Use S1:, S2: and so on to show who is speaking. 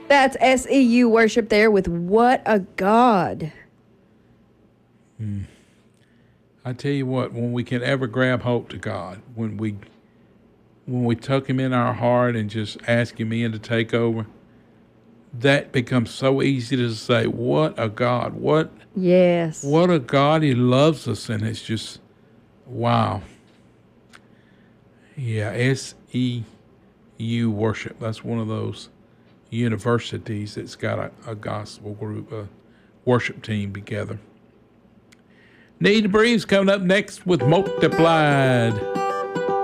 S1: That's SEU worship there with What a God.
S2: I tell you what, when we can ever grab hold to God, when we tuck him in our heart and just ask him in to take over, that becomes so easy to say, what a God,
S1: Yes.
S2: what a God, he loves us. And it's just, wow. Yeah, SEU worship. That's one of those universities that's got a gospel group, a worship team together. Need to Breathe coming up next with Multiplied.